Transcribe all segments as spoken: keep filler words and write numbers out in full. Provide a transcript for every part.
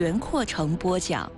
袁阔成播讲。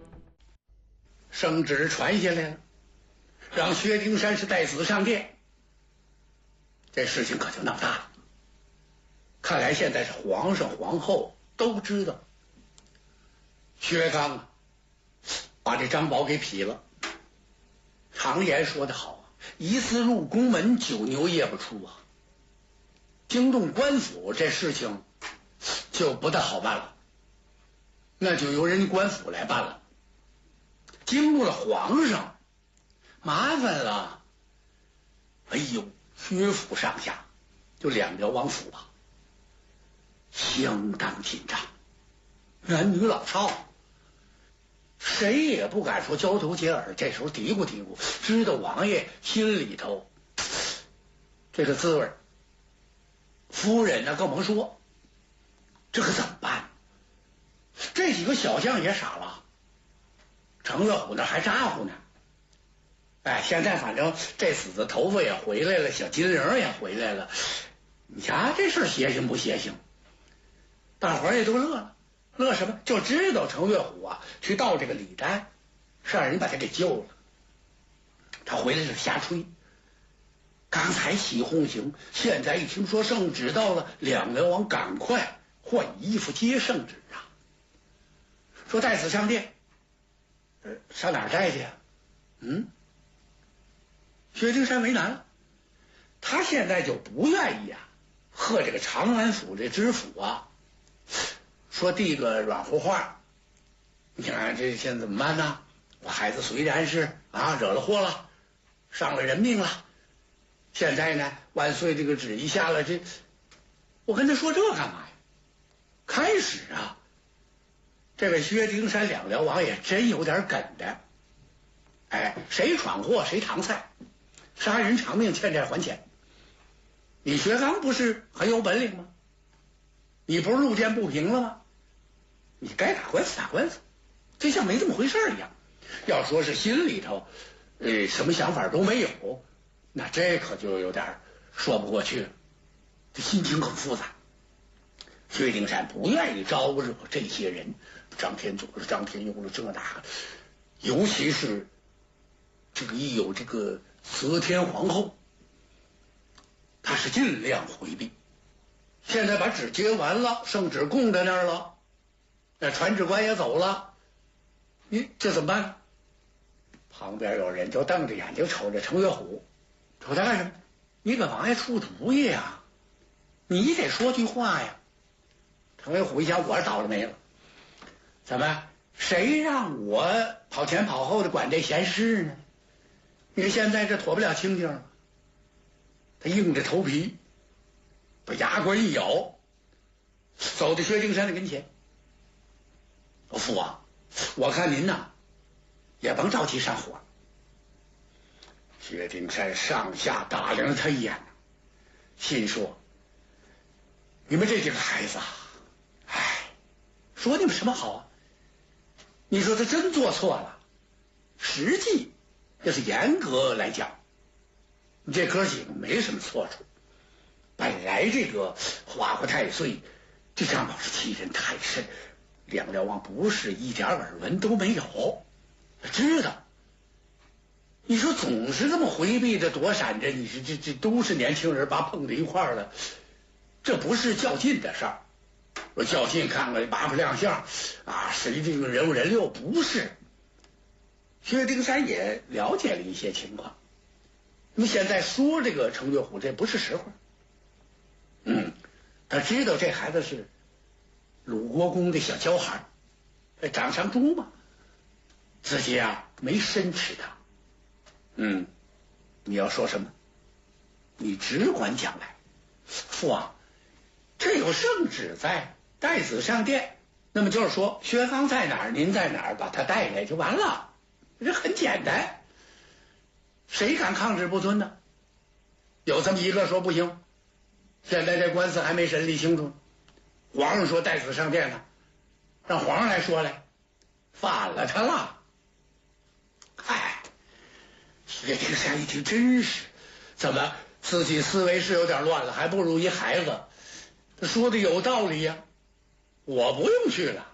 圣旨传下来了，让薛丁山是带子上殿，这事情可就闹大了。看来现在是皇上皇后都知道，薛刚啊，把这张宝给劈了。常言说得好啊，一次入宫门，九牛夜不出啊。惊动官府，这事情就不大好办了，那就由人官府来办了。惊动了皇上，麻烦了。哎呦，薛府上下就两辽王府啊，相当紧张，男女老少谁也不敢说交头接耳，这时候嘀咕嘀咕，知道王爷心里头这个滋味。夫人呢更甭说，这可怎么办？这几个小将也傻了，程乐虎那还咋呼呢。哎，现在反正这死子头发也回来了，小金铃也回来了，你瞧这事邪性不邪性？大伙儿也都乐了，乐什么？就知道程乐虎啊去盗这个礼单，是让人把他给救了。他回来是瞎吹，刚才起哄行，现在一听说圣旨到了，两辽王赶快换衣服接圣旨啊！说带子上殿，呃，上哪儿带去呀？嗯，薛丁山为难了，他现在就不愿意啊，和这个长安府这知府啊，说递个软乎话。你看这现在怎么办呢？我孩子虽然是啊惹了祸了，伤了人命了。现在呢，万岁这个旨一下了，这我跟他说这干嘛呀？开始啊，这个薛丁山两辽王也真有点梗的。哎，谁闯祸谁搪塞，杀人偿命，欠债还钱。你薛刚不是很有本领吗？你不是路见不平了吗？你该打官司打官司，就像没这么回事一样。要说是心里头，呃，什么想法都没有。那这可就有点说不过去了，这心情很复杂。薛丁山不愿意招惹这些人，张天佐了张天佑了这那个，尤其是这个一有这个则天皇后，他是尽量回避。现在把旨接完了，圣旨供在那儿了，那传旨官也走了，你这怎么办呢？旁边有人就瞪着眼睛瞅着程乐虎，瞅他干什么？你给王爷出主意呀，你得说句话呀。程乐虎一想，我是倒了霉了，怎么谁让我跑前跑后的管这闲事呢？你看现在这妥不了清净了。他硬着头皮把牙关一咬，走到薛丁山的跟前。父王，我看您呐也甭着急上火。薛丁山上下打量了他一眼，心说你们这几个孩子啊，哎，说你们什么好啊？你说他真做错了，实际要是严格来讲，你这哥几个没什么错处。本来这个花花太岁，这张宝是欺人太甚，两辽王不是一点耳闻都没有，知道。你说总是这么回避的躲闪着，你说这这都是年轻人，把碰在一块儿了，这不是较劲的事儿。我较劲看看八不亮相啊，谁这个人五人六不是。薛丁山也了解了一些情况，那么现在说这个程乐虎这不是实话。嗯，他知道这孩子是鲁国公的小娇孩，长上猪嘛，自己啊没申斥他。嗯，你要说什么？你只管讲来。父王，这有圣旨在，带子上殿，那么就是说薛刚在哪儿，您在哪儿，把他带来就完了，这很简单。谁敢抗旨不遵呢？有这么一个说不行，现在这官司还没审理清楚，皇上说带子上殿呢，让皇上来说来，反了他了。嗨，薛丁山一听真是，怎么自己思维是有点乱了，还不如一孩子。他说的有道理呀，我不用去了，